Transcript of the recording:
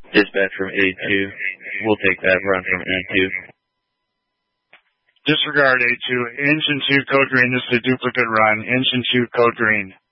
Dispatch from A2. We'll take that run from E2. Disregard A2. Engine 2, code green. This is a duplicate run. Engine 2, code green.